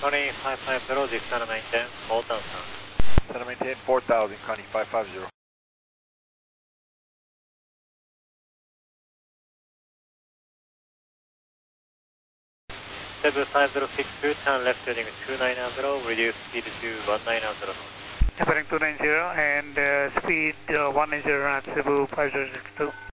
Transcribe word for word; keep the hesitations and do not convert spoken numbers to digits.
Connie five five zero, this Cessna maintain, four thousand. Cessna maintain four thousand, Connie five five zero. seven five zero six two, turn left heading two nine zero, reduce speed to one nine zero. Heading two nine zero and uh, speed uh, one nine zero at Cebu five zero six two.